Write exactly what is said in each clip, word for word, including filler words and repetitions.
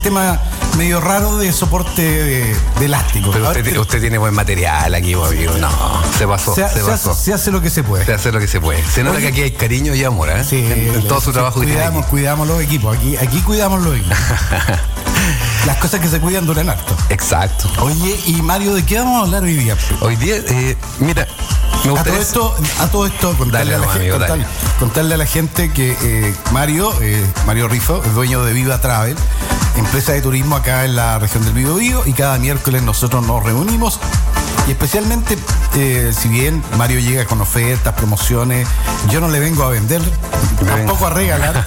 tema medio raro de soporte de, de elástico. Pero Ahora, usted, usted tiene buen material aquí, amigo. No, se pasó, se, se, se, pasó. Hace, se hace lo que se puede. Se hace lo que se puede. Se nota Oye, que aquí hay cariño y amor, ¿eh? Sí, en, en todo su trabajo sí, que cuidamos, tiene aquí. Cuidamos los equipos. Aquí, aquí cuidamos los equipos. Las cosas que se cuidan duran harto. Exacto. Oye, y Mario, ¿de qué vamos a hablar hoy día? Hoy día, eh, mira, me gustaría... A todo esto, a todo esto contarle, dale, a, la amigo, gente, contarle, contarle a la gente que eh, Mario, eh, Mario Rifo, es dueño de Viva Travel, empresa de turismo acá en la región del Biobío, y cada miércoles nosotros nos reunimos. Y especialmente, eh, si bien Mario llega con ofertas, promociones, yo no le vengo a vender, tampoco a regalar.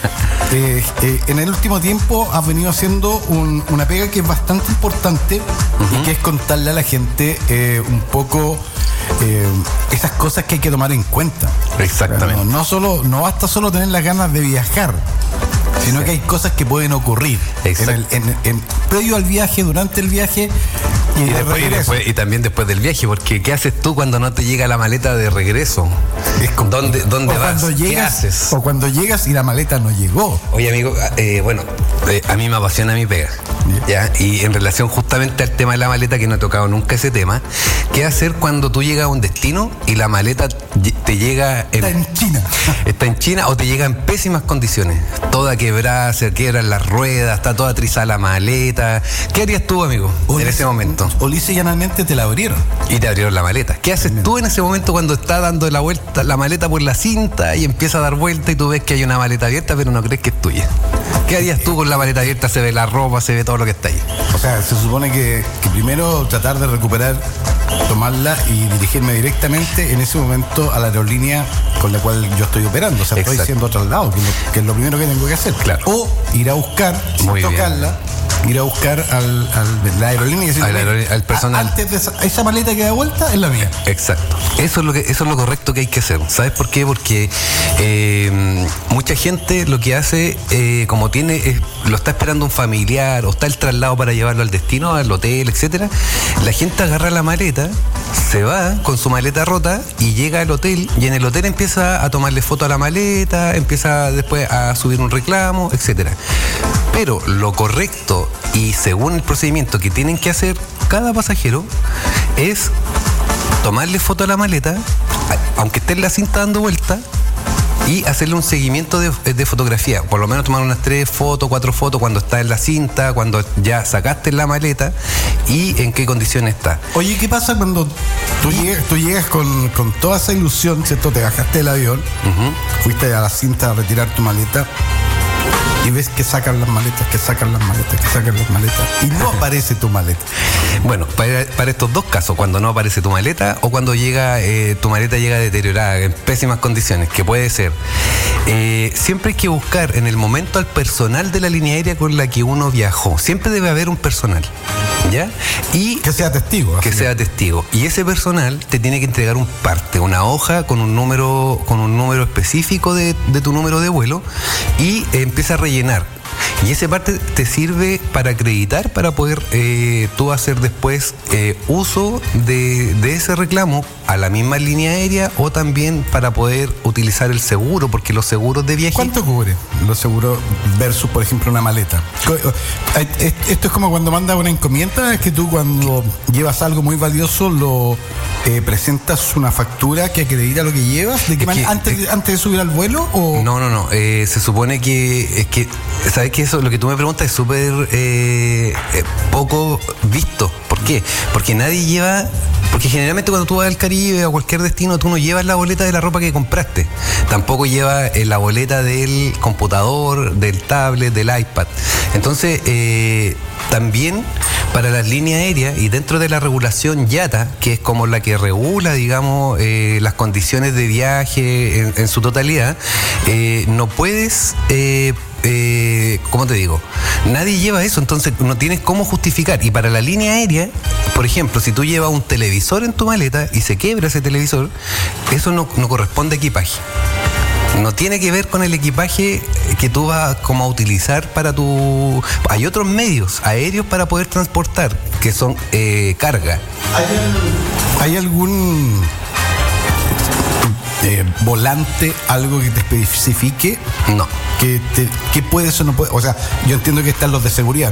eh, eh, en el último tiempo has venido haciendo un, una pega que es bastante importante, uh-huh. y que es contarle a la gente eh, un poco eh, esas cosas que hay que tomar en cuenta. Exactamente. No, no, solo, no basta solo tener las ganas de viajar, sino sí. que hay cosas que pueden ocurrir en el, en, en, previo al viaje, durante el viaje y, y, de después, y, después, y también después del viaje, porque ¿qué haces tú cuando no te llega la maleta de regreso? Es como, ¿Dónde, dónde o vas? Cuando llegas, ¿Qué haces? O cuando llegas y la maleta no llegó. Oye, amigo, eh, bueno, eh, a mí me apasiona mi pega. ¿Ya? Y en relación justamente al tema de la maleta, que no he tocado nunca ese tema, ¿qué hacer cuando tú llegas a un destino y la maleta te llega en, está en China? Está en China o te llega en pésimas condiciones. Toda quebrada, se quiebran las ruedas, está toda trizada la maleta. ¿Qué harías tú, amigo, o en ese momento? O lisa y llanamente te la abrieron. Y te abrieron la maleta. ¿Qué haces tú en ese momento cuando está dando la vuelta, la maleta por la cinta y empieza a dar vuelta y tú ves que hay una maleta abierta pero no crees que es tuya? ¿Qué harías tú con la maleta abierta? Se ve la ropa, se ve todo lo que está ahí. O sea, se supone que, que primero tratar de recuperar, tomarla y dirigirme directamente en ese momento a la aerolínea con la cual yo estoy operando. O sea, Exacto. estoy siendo trasladado, que, que es lo primero que tengo que hacer. Claro. O ir a buscar, sin Muy tocarla, bien. ir a buscar al, al la aerolínea y decir, al, aerolínea, al personal. Antes de esa, esa maleta que da vuelta es la mía. Exacto. Eso es lo que, eso es lo correcto que hay que hacer. ¿Sabes por qué? Porque eh, mucha gente lo que hace, eh, como tiene, eh, lo está esperando un familiar o está el traslado para llevarlo al destino, al hotel, etcétera, la gente agarra la maleta, se va con su maleta rota y llega al hotel, y en el hotel empieza a tomarle foto a la maleta, empieza después a subir un reclamo, etcétera. Pero lo correcto y según el procedimiento que tienen que hacer cada pasajero es tomarle foto a la maleta, aunque esté en la cinta dando vuelta, y hacerle un seguimiento de, de fotografía. Por lo menos tomar unas tres fotos, cuatro fotos cuando está en la cinta, cuando ya sacaste la maleta y en qué condiciones está. Oye, ¿qué pasa cuando tú llegas, tú llegas con, con toda esa ilusión, ¿cierto? Te bajaste del avión, uh-huh. fuiste a la cinta a retirar tu maleta y ves que sacan las maletas, que sacan las maletas, que sacan las maletas y no aparece tu maleta? Bueno, para, para estos dos casos, cuando no aparece tu maleta o cuando llega eh, tu maleta llega deteriorada, en pésimas condiciones, que puede ser, eh, siempre hay que buscar en el momento al personal de la línea aérea con la que uno viajó. Siempre debe haber un personal, ¿ya? Y que sea testigo. Que sea testigo. Y ese personal te tiene que entregar un parte, una hoja con un número, con un número específico de, de tu número de vuelo, y eh, empieza a rellenar. Y ese parte te sirve para acreditar, para poder eh, tú hacer después eh, uso de, de ese reclamo a la misma línea aérea, o también para poder utilizar el seguro, porque los seguros de viaje... ¿Cuánto cubre los seguros versus, por ejemplo, una maleta? Esto es como cuando mandas una encomienda, es que tú cuando llevas algo muy valioso lo eh, presentas una factura que acredita lo que llevas, ¿de qué manera? ¿Antes, es, antes de subir al vuelo? O... No, no, no. Eh, se supone que... Es que ¿sabes qué? Eso, lo que tú me preguntas es súper eh, eh, poco visto. ¿Por qué? Porque nadie lleva... Porque generalmente cuando tú vas al Caribe o a cualquier destino, tú no llevas la boleta de la ropa que compraste. Tampoco llevas eh, la boleta del computador, del tablet, del iPad. Entonces, eh, también para las líneas aéreas y dentro de la regulación I A T A, que es como la que regula, digamos, eh, las condiciones de viaje en, en su totalidad, eh, no puedes... Eh, Eh, ¿cómo te digo? Nadie lleva eso, entonces no tienes cómo justificar. Y para la línea aérea, por ejemplo, si tú llevas un televisor en tu maleta y se quiebra ese televisor, eso no, no corresponde a equipaje. No tiene que ver con el equipaje que tú vas como a utilizar para tu... Hay otros medios aéreos para poder transportar, que son eh, carga. ¿Hay, ¿Hay algún... Eh, volante, algo que te especifique? No. ¿Qué, te, ¿Qué puedes o no puedes? O sea, yo entiendo que están los de seguridad,